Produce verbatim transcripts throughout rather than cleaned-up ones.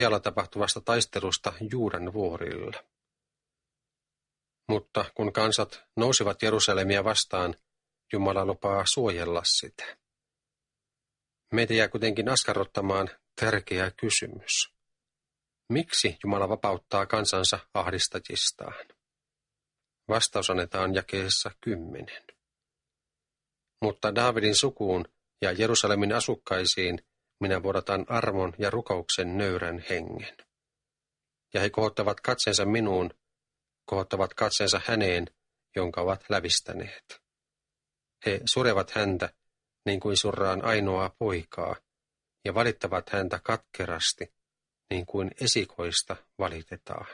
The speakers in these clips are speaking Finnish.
ajalla tapahtuvasta taistelusta Juudan vuorilla. Mutta kun kansat nousivat Jerusalemia vastaan, Jumala lupaa suojella sitä. Meitä jää kuitenkin askarruttamaan tärkeä kysymys. Miksi Jumala vapauttaa kansansa ahdistajistaan? Vastaus annetaan jakeessa kymmenen. Mutta Daavidin sukuun ja Jerusalemin asukkaisiin minä vuodatan armon ja rukouksen nöyrän hengen. Ja he kohottavat katseensa minuun, kohottavat katseensa häneen, jonka ovat lävistäneet. He surevat häntä, niin kuin surraan ainoaa poikaa, ja valittavat häntä katkerasti, niin kuin esikoista valitetaan.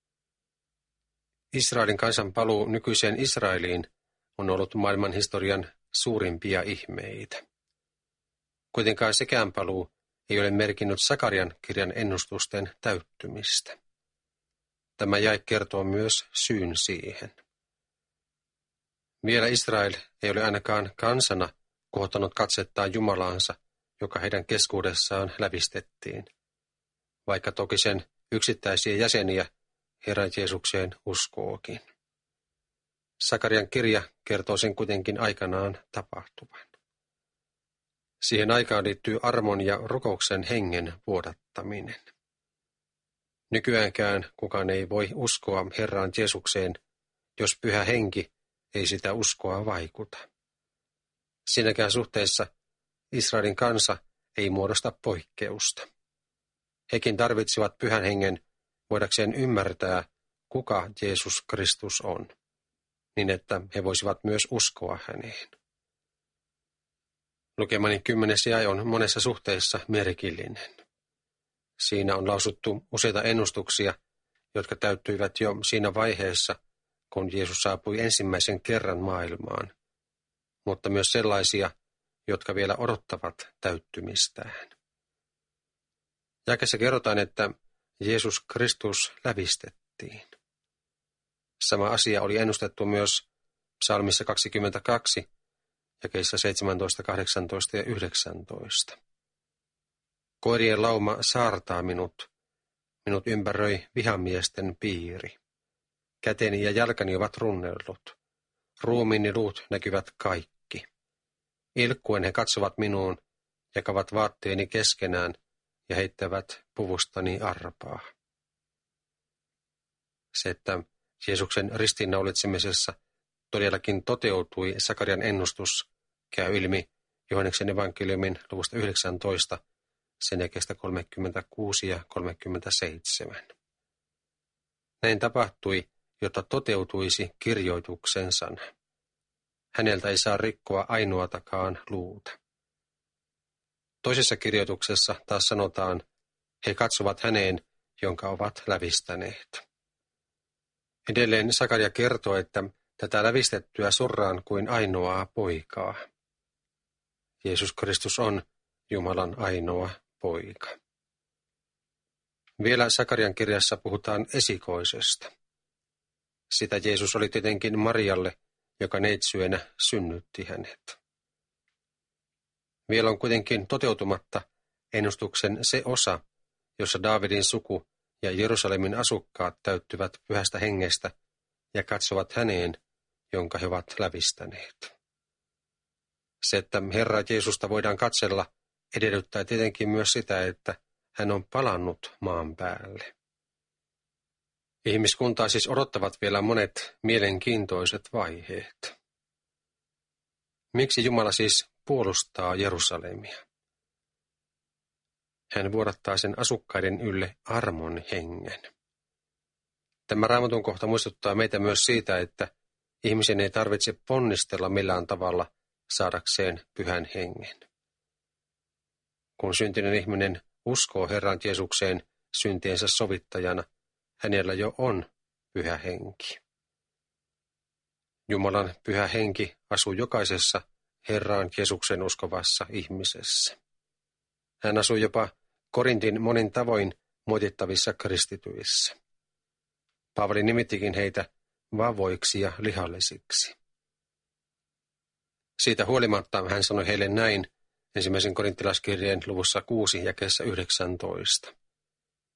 Israelin kansan paluu nykyiseen Israeliin on ollut maailman historian suurimpia ihmeitä. Kuitenkaan sekään paluu ei ole merkinnyt Sakarian kirjan ennustusten täyttymistä. Tämä jae kertoo myös syyn siihen. Vielä Israel ei ole ainakaan kansana kohottanut katsettaan Jumalaansa, joka heidän keskuudessaan lävistettiin, vaikka toki sen yksittäisiä jäseniä Herran Jeesukseen uskookin. Sakarian kirja kertoo sen kuitenkin aikanaan tapahtuvan. Siihen aikaan liittyy armon ja rukouksen hengen vuodattaminen. Nykyäänkään kukaan ei voi uskoa Herran Jeesukseen, jos pyhä henki ei sitä uskoa vaikuta. Siinäkään suhteessa Israelin kansa ei muodosta poikkeusta. Hekin tarvitsivat pyhän hengen voidakseen ymmärtää, kuka Jeesus Kristus on, niin että he voisivat myös uskoa häneen. Lukemani kymmenes jae on monessa suhteessa merkillinen. Siinä on lausuttu useita ennustuksia, jotka täyttyivät jo siinä vaiheessa, kun Jeesus saapui ensimmäisen kerran maailmaan, mutta myös sellaisia, jotka vielä odottavat täyttymistään. Jakeessa kerrotaan, että Jeesus Kristus lävistettiin. Sama asia oli ennustettu myös psalmissa kaksikymmentäkaksi, jakeissa seitsemäntoista, kahdeksantoista ja yhdeksäntoista. Koirien lauma saartaa minut, minut ympäröi vihamiesten piiri. Käteni ja jalkani ovat runnellut, ruumiini luut näkyvät kaikki. Ilkkuen he katsovat minuun, jakavat vaatteeni keskenään ja heittävät puvustani arpaa. Se, että Jeesuksen ristiinnaulitsemisessa todellakin toteutui Sakarian ennustus, käy ilmi Johanneksen evankeliumin luvusta yhdeksäntoista, sen jakeesta kolmekymmentäkuusi ja kolmekymmentäseitsemän. Näin tapahtui, jotta toteutuisi kirjoituksen sana. Häneltä ei saa rikkoa ainoatakaan luuta. Toisessa kirjoituksessa taas sanotaan, he katsovat häneen, jonka ovat lävistäneet. Edelleen Sakaria kertoo, että tätä lävistettyä surraan kuin ainoaa poikaa. Jeesus Kristus on Jumalan ainoa poika. Vielä Sakarian kirjassa puhutaan esikoisesta. Sitä Jeesus oli tietenkin Marialle, joka neitsyönä synnytti hänet. Vielä on kuitenkin toteutumatta ennustuksen se osa, jossa Daavidin suku ja Jerusalemin asukkaat täyttyvät pyhästä hengestä ja katsovat häneen, jonka he ovat lävistäneet. Se, että Herra Jeesusta voidaan katsella, edellyttää tietenkin myös sitä, että hän on palannut maan päälle. Ihmiskuntaa siis odottavat vielä monet mielenkiintoiset vaiheet. Miksi Jumala siis puolustaa Jerusalemia? Hän vuodattaa sen asukkaiden ylle armon hengen. Tämä Raamatun kohta muistuttaa meitä myös siitä, että ihmisen ei tarvitse ponnistella millään tavalla saadakseen pyhän hengen. Kun syntinen ihminen uskoo Herran Jeesukseen syntiensä sovittajana, hänellä jo on pyhä henki. Jumalan pyhä henki asuu jokaisessa Herran Jeesuksen uskovassa ihmisessä. Hän asuu jopa Korintin monin tavoin moitittavissa kristityissä. Paavali nimittikin heitä vavoiksi ja lihallisiksi. Siitä huolimatta hän sanoi heille näin ensimmäisen korinttilaiskirjeen luvussa kuusi jakeessa yhdeksäntoista.